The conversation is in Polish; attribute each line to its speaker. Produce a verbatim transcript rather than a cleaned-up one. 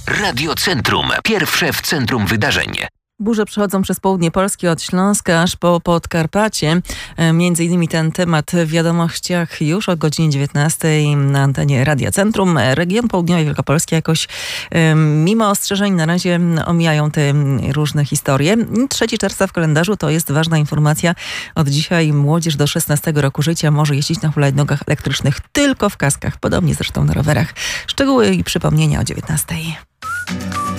Speaker 1: Radio Centrum. Pierwsze w centrum wydarzeń.
Speaker 2: Burze przechodzą przez południe Polski od Śląska aż po Podkarpacie. Między innymi ten temat w wiadomościach już o godzinie dziewiętnastej na antenie Radia Centrum. Region południowy Wielkopolski jakoś mimo ostrzeżeń na razie omijają te różne historie. trzeciego czerwca w kalendarzu to jest ważna informacja. Od dzisiaj młodzież do szesnastego roku życia może jeździć na hulajnogach elektrycznych tylko w kaskach. Podobnie zresztą na rowerach. Szczegóły i przypomnienia o dziewiętnastej.